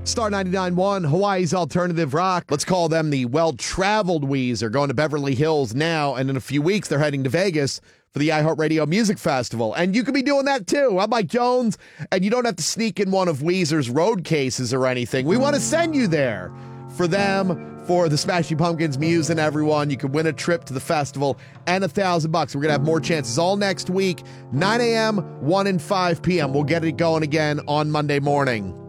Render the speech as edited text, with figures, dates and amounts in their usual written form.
Star 99.1, Hawaii's alternative rock. Let's call them the well-traveled Weez. Are going to Beverly Hills now, and in a few weeks they're heading to Vegas for the iHeartRadio Music Festival. And you could be doing that too. I'm Mike Jones, and you don't have to sneak in one of Weezer's road cases or anything. We want to send you there for them, for the Smashing Pumpkins, Muse, and everyone. You could win a trip to the festival and $1,000. We're going to have more chances all next week, 9 a.m., 1 and 5 p.m. We'll get it going again on Monday morning.